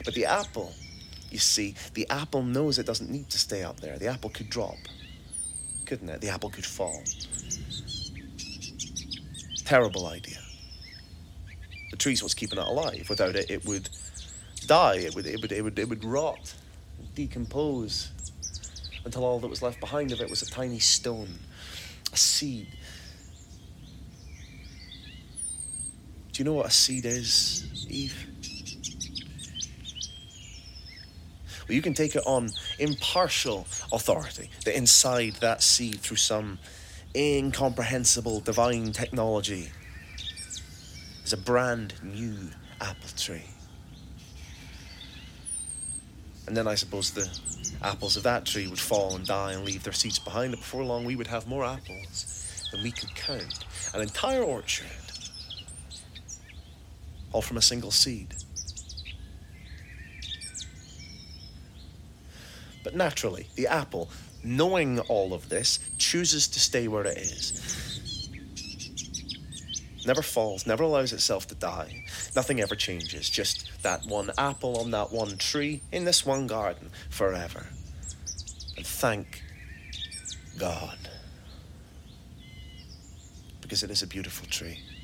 But the apple, you see, the apple knows it doesn't need to stay up there. The apple could drop, couldn't it? The apple could fall. Terrible idea. The tree's what's keeping it alive. Without it, it would die. It would rot, decompose, until all that was left behind of it was a tiny stone, a seed. Do you know what a seed is, Eve? Well, you can take it on impartial authority that inside that seed, through some incomprehensible divine technology, is a brand new apple tree. And then I suppose the apples of that tree would fall and die and leave their seeds behind, and before long we would have more apples than we could count. An entire orchard, all from a single seed. But naturally, the apple, knowing all of this, chooses to stay where it is. Never falls, never allows itself to die. Nothing ever changes, just that one apple on that one tree in this one garden forever. And thank God, because it is a beautiful tree.